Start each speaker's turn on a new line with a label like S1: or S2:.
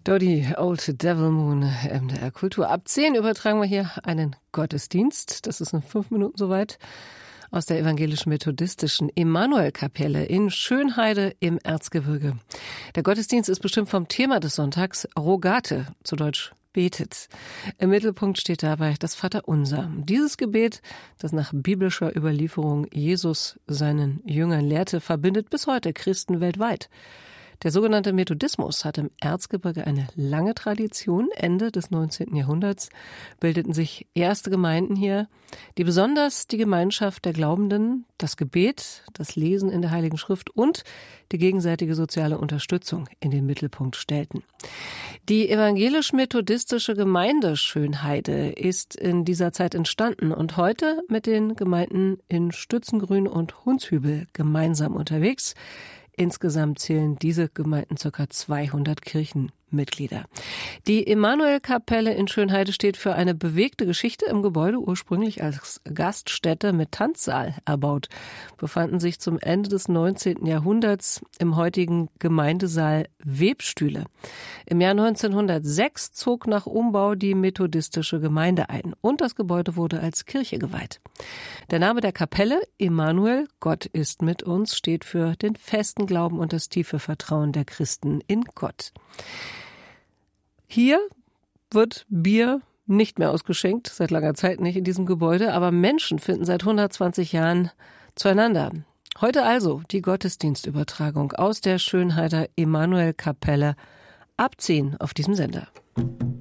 S1: Dodie, Old Devil Moon, MDR Kultur. Ab 10 übertragen wir hier einen Gottesdienst. Das ist in 5 Minuten soweit. Aus der evangelisch-methodistischen Emanuel-Kapelle in Schönheide im Erzgebirge. Der Gottesdienst ist bestimmt vom Thema des Sonntags Rogate, zu Deutsch betet. Im Mittelpunkt steht dabei das Vaterunser. Dieses Gebet, das nach biblischer Überlieferung Jesus seinen Jüngern lehrte, verbindet bis heute Christen weltweit. Der sogenannte Methodismus hat im Erzgebirge eine lange Tradition. Ende des 19. Jahrhunderts bildeten sich erste Gemeinden hier, die besonders die Gemeinschaft der Glaubenden, das Gebet, das Lesen in der Heiligen Schrift und die gegenseitige soziale Unterstützung in den Mittelpunkt stellten. Die evangelisch-methodistische Gemeinde Schönheide ist in dieser Zeit entstanden und heute mit den Gemeinden in Stützengrün und Hundshübel gemeinsam unterwegs. Insgesamt zählen diese Gemeinden ca. 200 Kirchenmitglieder. Die Emanuel-Kapelle in Schönheide steht für eine bewegte Geschichte. Im Gebäude, ursprünglich als Gaststätte mit Tanzsaal erbaut, befanden sich zum Ende des 19. Jahrhunderts im heutigen Gemeindesaal Webstühle. Im Jahr 1906 zog nach Umbau die methodistische Gemeinde ein und das Gebäude wurde als Kirche geweiht. Der Name der Kapelle, Emanuel, Gott ist mit uns, steht für den festen Glauben und das tiefe Vertrauen der Christen in Gott. Hier wird Bier nicht mehr ausgeschenkt, seit langer Zeit nicht in diesem Gebäude, aber Menschen finden seit 120 Jahren zueinander. Heute also die Gottesdienstübertragung aus der Schönheider Emanuel-Kapelle ab 10 auf diesem Sender.